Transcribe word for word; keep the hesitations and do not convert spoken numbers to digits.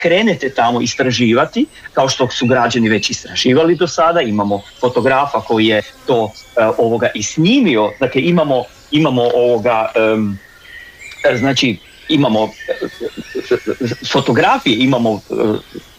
krenete tamo istraživati, kao što su građani već istraživali do sada, imamo fotografa koji je to uh, ovoga i snimio, dakle imamo, imamo ovoga, um, znači imamo uh, fotografije, imamo uh,